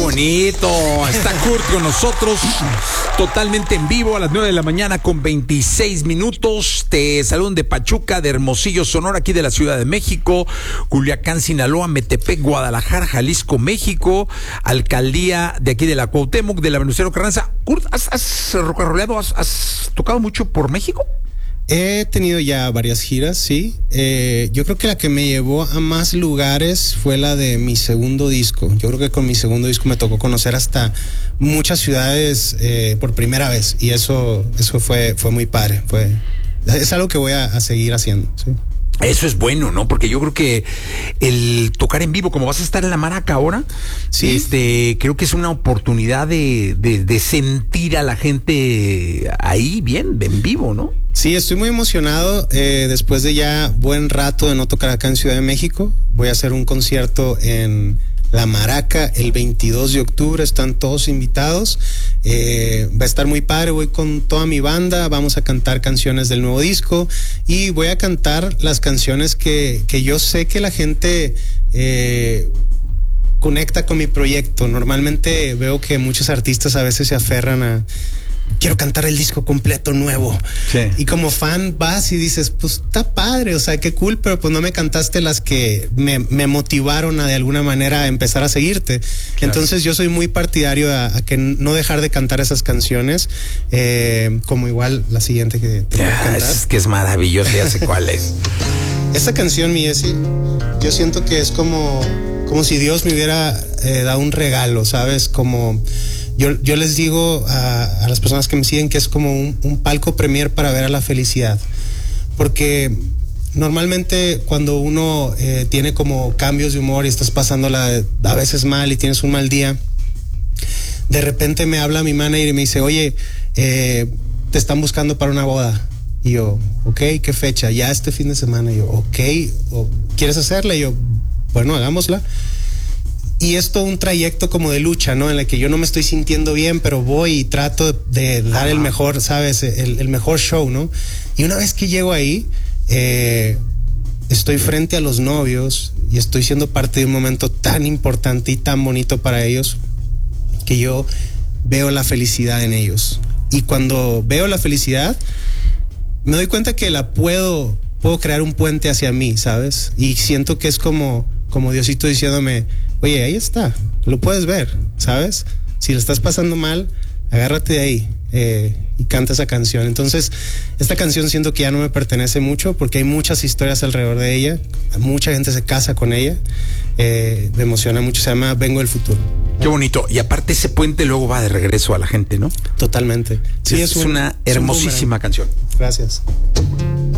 bonito. Está Kurt con nosotros, totalmente en vivo a las 9 de la mañana con 26 minutos. Te saludan de Pachuca, de Hermosillo, Sonora, aquí de la Ciudad de México, Culiacán, Sinaloa, Metepec, Guadalajara, Jalisco, México, Alcaldía de aquí de la Cuauhtémoc, de la Venustiano Carranza. Kurt, ¿has rocaroleado? ¿Has tocado mucho por México? He tenido ya varias giras, sí. Yo creo que la que me llevó a más lugares fue la de mi segundo disco. Yo creo que con mi segundo disco me tocó conocer hasta muchas ciudades por primera vez. Y eso fue muy padre. Es algo que voy a seguir haciendo, sí. Eso es bueno, ¿no? Porque yo creo que el tocar en vivo, como vas a estar en la Maraca ahora, sí, creo que es una oportunidad de sentir a la gente ahí bien, en vivo, ¿no? Sí, estoy muy emocionado. Después de ya buen rato de no tocar acá en Ciudad de México, voy a hacer un concierto en La Maraca el 22 de octubre, están todos invitados. Va a estar muy padre, voy con toda mi banda, vamos a cantar canciones del nuevo disco y voy a cantar las canciones que yo sé que la gente conecta con mi proyecto. Normalmente veo que muchos artistas a veces se aferran a quiero cantar el disco completo nuevo. Sí. Y como fan vas y dices, pues está padre, o sea, qué cool, pero pues no me cantaste las que me motivaron de alguna manera a empezar a seguirte. Claro. Entonces yo soy muy partidario a que no dejar de cantar esas canciones, como igual la siguiente que te voy a cantar. Es que es maravilloso, ya sé cuál es. Esta canción, mi Esi, yo siento que es como si Dios me hubiera dado un regalo, ¿sabes? Como yo les digo a las personas que me siguen que es como un palco premier para ver a la felicidad. Porque normalmente cuando uno tiene como cambios de humor y estás pasándola a veces mal y tienes un mal día, de repente me habla mi manager y me dice, oye, te están buscando para una boda. Y yo, ok, ¿qué fecha? Ya este fin de semana. Y yo, ok, ¿quieres hacerla? Y yo, bueno, hagámosla. Y es todo un trayecto como de lucha, ¿no? En el que yo no me estoy sintiendo bien, pero voy y trato de dar el mejor, ¿sabes? El mejor show, ¿no? Y una vez que llego ahí, estoy frente a los novios y estoy siendo parte de un momento tan importante y tan bonito para ellos que yo veo la felicidad en ellos. Y cuando veo la felicidad, me doy cuenta que puedo crear un puente hacia mí, ¿sabes? Y siento que es como Diosito diciéndome, oye, ahí está, lo puedes ver, ¿sabes? Si lo estás pasando mal, agárrate de ahí y canta esa canción. Entonces, esta canción siento que ya no me pertenece mucho porque hay muchas historias alrededor de ella, mucha gente se casa con ella, me emociona mucho, se llama Vengo del Futuro. Qué bonito, y aparte ese puente luego va de regreso a la gente, ¿no? Totalmente. Sí, es una hermosísima canción. Gracias.